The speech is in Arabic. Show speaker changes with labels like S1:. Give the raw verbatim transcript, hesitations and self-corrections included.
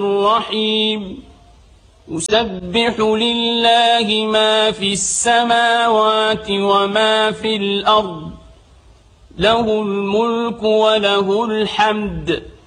S1: الرحيم يسبح لله ما في السماوات وما في الأرض له الملك وله الحمد